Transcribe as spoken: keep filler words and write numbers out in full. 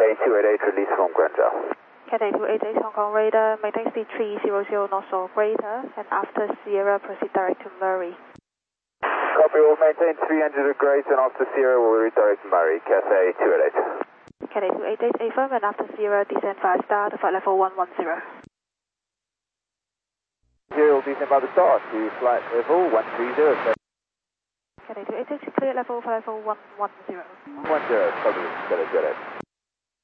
Cathay two eight eight, release from Guangzhou. Cathay two eight eight, Hong Kong radar, maintain speed three hundred knots or greater, and after Sierra, proceed direct to Murray. Copy, we'll maintain three hundred or greater, and after Sierra, we'll redirect to Murray, Cathay two eight eight. Cathay two eight eight, affirm, and after Sierra, descend via star to flight level one one zero. Zero, descend by the start to flight level one three zero. Cathay two eight eight, clear level for level one one zero. one zero, copy, got it, got it.